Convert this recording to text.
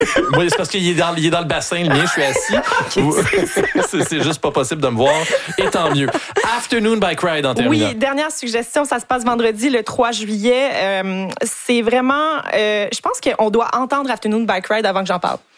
Moi, c'est parce qu'il est dans le bassin, le mien, je suis assis. C'est juste pas possible de me voir. Et tant mieux. Afternoon Bike Ride en terminant. Oui, dernière suggestion, ça se passe vendredi, le 3 juillet. C'est vraiment... je pense qu'on doit entendre Afternoon Bike Ride avant que j'en parle.